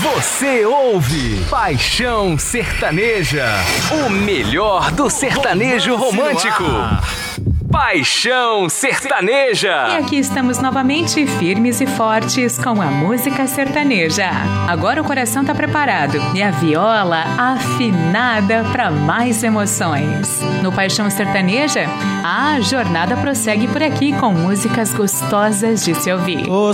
Você ouve Paixão Sertaneja, o melhor do sertanejo romântico. Paixão Sertaneja. E aqui estamos novamente firmes e fortes com a música sertaneja. Agora o coração tá preparado e a viola afinada para mais emoções. No Paixão Sertaneja, a jornada prossegue por aqui com músicas gostosas de se ouvir.